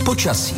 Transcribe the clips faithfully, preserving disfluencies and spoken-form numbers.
Počasí.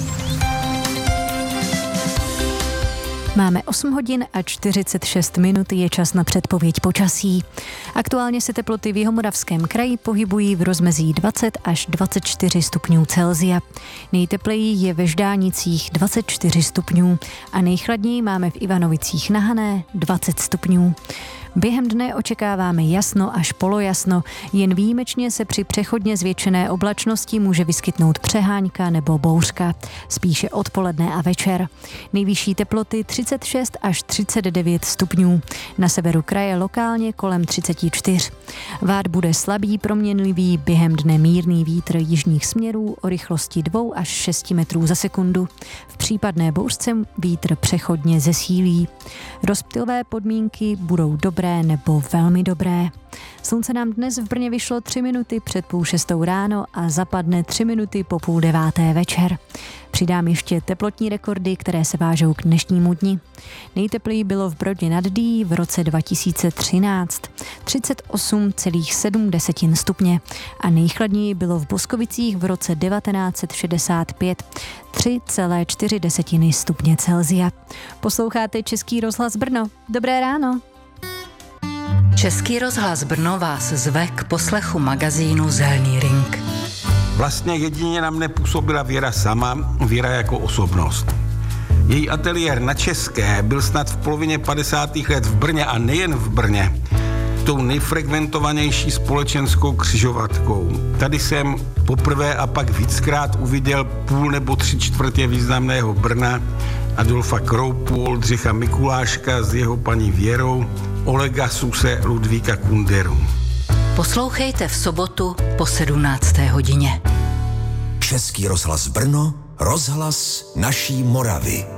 Máme osm hodin a čtyřicet šest minut, je čas na předpověď počasí. Aktuálně se teploty v Jihomoravském kraji pohybují v rozmezí dvacet až dvacet čtyři stupňů Celsia. Nejtepleji je ve Ždánicích dvacet čtyři stupňů a nejchladněji máme v Ivanovicích na Hané dvacet stupňů. Během dne očekáváme jasno až polojasno, jen výjimečně se při přechodně zvětšené oblačnosti může vyskytnout přehánka nebo bouřka, spíše odpoledne a večer. Nejvyšší teploty třicet šest až třicet devět stupňů, na severu kraje lokálně kolem třicet čtyři. Vád bude slabý, proměnlivý, během dne mírný vítr jižních směrů o rychlosti dvě až šest metrů za sekundu. V případné bouřce vítr přechodně zesílí. Rozptylové podmínky budou dobré nebo velmi dobré. Slunce nám dnes v Brně vyšlo tři minuty před půl šestou ráno a zapadne tři minuty po půl deváté večer. Přidám ještě teplotní rekordy, které se vážou k dnešnímu dni. Nejtepleji bylo v Brodě nad Dyjí v roce dva tisíce třináct, třicet osm celá sedm stupně a nejchladněji bylo v Boskovicích v roce devatenáct set šedesát pět, tři celá čtyři stupně Celsia. Posloucháte Český rozhlas Brno. Dobré ráno. Český rozhlas Brno vás zve k poslechu magazínu Zelený ring. Vlastně jedině na mne působila Věra sama, Věra jako osobnost. Její ateliér na České byl snad v polovině padesátých let v Brně a nejen v Brně tou nejfrekventovanější společenskou křižovatkou. Tady jsem poprvé a pak víckrát uviděl půl nebo tři čtvrtě významného Brna, Adolfa Kroupu, Oldřicha Mikuláška s jeho paní Věrou, Olega Suse, Ludvíka Kunderu. Poslouchejte v sobotu po sedmnácté hodině. Český rozhlas Brno, rozhlas naší Moravy.